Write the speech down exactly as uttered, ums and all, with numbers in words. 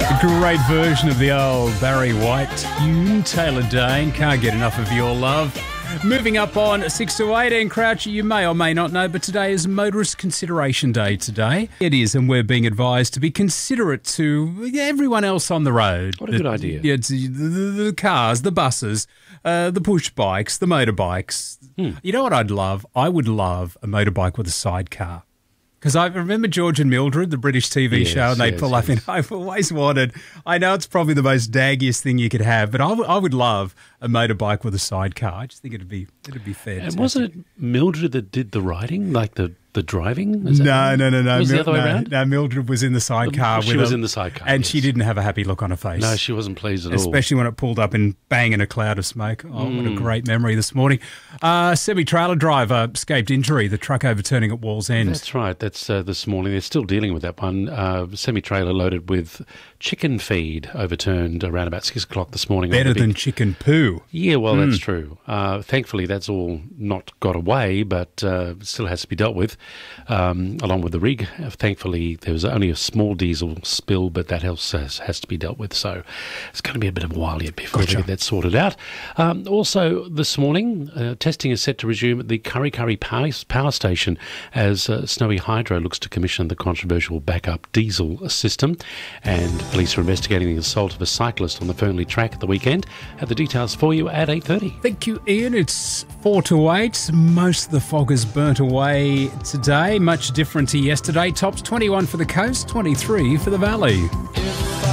A great version of the old Barry White tune, Taylor Dane, Can't Get Enough of Your Love. Moving up on six to eighteen, Crouch, you may or may not know, but today is Motorist Consideration Day today. It is, and we're being advised to be considerate to everyone else on the road. What a good idea. Yeah, it's the, the, the cars, the buses, uh, the push bikes, the motorbikes. Hmm. You know what I'd love? I would love a motorbike with a sidecar. Because I remember George and Mildred, the British T V Yes, show, and they'd yes, pull up yes. in. I've always wanted, I know it's probably the most daggiest thing you could have, but I, w- I would love a motorbike with a sidecar. I just think it'd be it'd be fantastic. And wasn't it Mildred that did the riding, like the, the driving? Is that No, right? no, no, no. Was it Mil- the other way no, around? no, Mildred was in the sidecar. She with was a- in the sidecar, And yes. she didn't have a happy look on her face. No, she wasn't pleased at all. Especially when it pulled up and bang in a cloud of smoke. Oh, what Mm. a great memory this morning. Uh, semi-trailer driver escaped injury, the truck overturning at Walls End. That's right. That's uh, this morning. They're still dealing with that one. Uh, semi-trailer loaded with chicken feed overturned around about six o'clock this morning. Better on the than big- chicken poo. Yeah, well, that's true. Uh, thankfully, that's all not got away, but uh, still has to be dealt with, um, along with the rig. Uh, Thankfully, there was only a small diesel spill, but that else has, has to be dealt with. So it's going to be a bit of a while yet before Gotcha. we get that sorted out. Um, also, this morning, uh, testing is set to resume at the Kurri Kurri Power, power Station as uh, Snowy Hydro looks to commission the controversial backup diesel system. And police are investigating the assault of a cyclist on the Fernley track at the weekend. Have the details for you at eight thirty. Thank you, Ian. It's four to eight. Most of the fog is burnt away today. Much different to yesterday. Tops twenty-one for the coast, twenty-three for the valley.